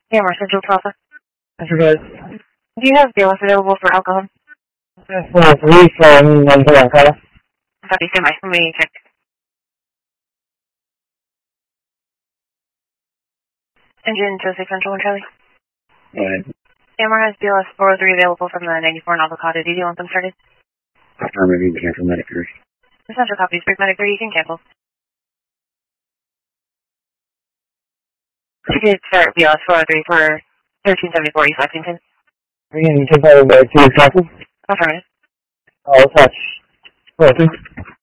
Camera Central Alpha. That's right. Do you have BLS available for alcohol? That's 3 from Alcala. Copy, stand by. Let me check. Engine 206 Central and Charlie. Go ahead. Camera has BLS 403 available from the 94 and Avocado. Do you want them started? Affirmative, you can cancel medic 3. Central copies. Break medic 3, you can cancel. You could start BLS 403 for 1374 East Lexington. Again, you can follow by 2 cancel. Affirmative. I'll touch. 402.